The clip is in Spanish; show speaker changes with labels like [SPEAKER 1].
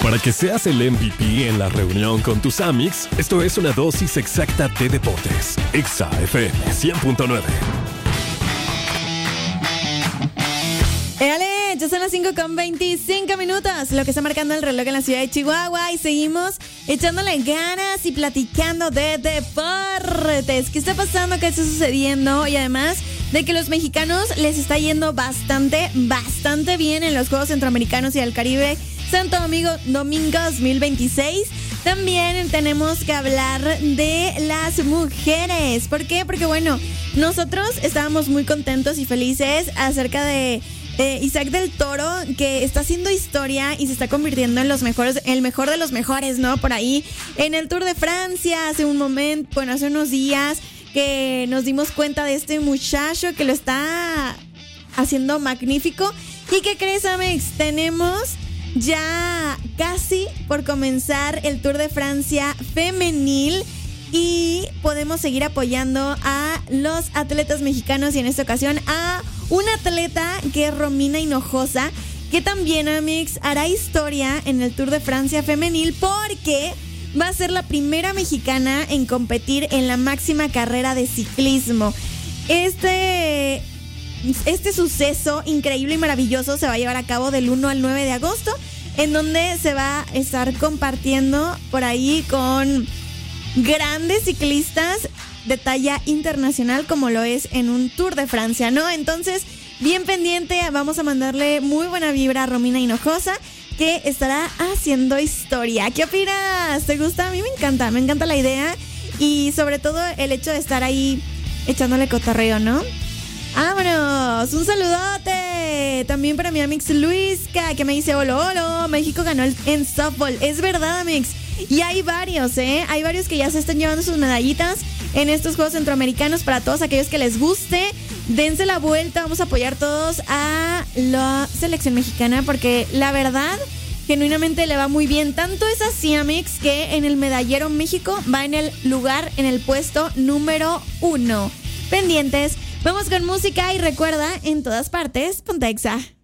[SPEAKER 1] Para que seas el MVP en la reunión con tus amics, esto es una dosis exacta de deportes. Exa FM 100.9.
[SPEAKER 2] ¡Éale! Ya son las 5:25, lo que está marcando el reloj en la ciudad de Chihuahua, y seguimos echándole ganas y platicando de deportes. ¿Qué está pasando? ¿Qué está sucediendo? Y además de que los mexicanos les está yendo bastante bien en los Juegos Centroamericanos y del Caribe Santo Domingo 2026. También tenemos que hablar de las mujeres. ¿Por qué? Porque bueno, nosotros estábamos muy contentos y felices acerca de Isaac del Toro, que está haciendo historia y se está convirtiendo en el mejor de los mejores, ¿no? Por ahí en el Tour de Francia, hace unos días que nos dimos cuenta de este muchacho que lo está haciendo magnífico. ¿Y qué crees, Amex? Tenemos ya casi por comenzar el Tour de Francia femenil y podemos seguir apoyando a los atletas mexicanos, y en esta ocasión a una atleta que es Romina Hinojosa, que también, Amix, hará historia en el Tour de Francia femenil porque va a ser la primera mexicana en competir en la máxima carrera de ciclismo. Este suceso increíble y maravilloso se va a llevar a cabo del 1 al 9 de agosto, en donde se va a estar compartiendo por ahí con grandes ciclistas de talla internacional, como lo es en un Tour de Francia, ¿no? Entonces, bien pendiente, vamos a mandarle muy buena vibra a Romina Hinojosa, que estará haciendo historia. ¿Qué opinas? ¿Te gusta? A mí me encanta la idea, y sobre todo el hecho de estar ahí echándole cotorreo, ¿no? ¡Vámonos! ¡Un saludote! También para mi amix Luisca, que me dice: hola, México ganó en softball. Es verdad, amix. Y hay varios, hay varios que ya se están llevando sus medallitas en estos Juegos Centroamericanos. Para todos aquellos que les guste, dense la vuelta. Vamos a apoyar todos a la selección mexicana, porque la verdad, genuinamente le va muy bien. Tanto es así, amix, que en el medallero México va en el puesto número 1. Pendientes. Vamos con música, y recuerda, en todas partes, ponte Exa.